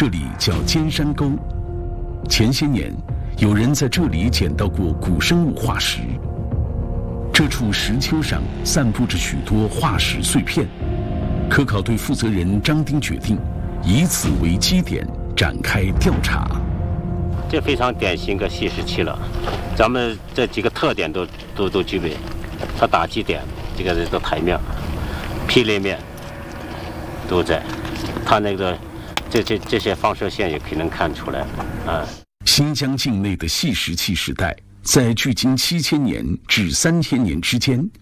这里叫尖山沟。前些年，有人在这里捡到过古生物化石。这处石丘上散布着许多化石碎片。科考队负责人张丁决定以此为基点展开调查。 这非常典型个细石器了，咱们这几个特点都具备。它打击点，这个的台面、劈裂面都在，它那个这些放射线也可以能看出来啊。 新疆境内的细石器时代，在距今7000年至3000年之间，